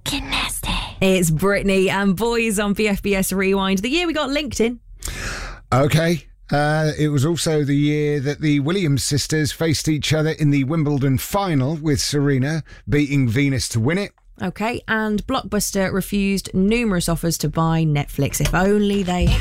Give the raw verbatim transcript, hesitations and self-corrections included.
fucking nasty. It's Britney and Boys on B F B S Rewind. The year we got LinkedIn. Okay. Uh, it was also the year that the Williams sisters faced each other in the Wimbledon final, with Serena beating Venus to win it. Okay, and Blockbuster refused numerous offers to buy Netflix. If only they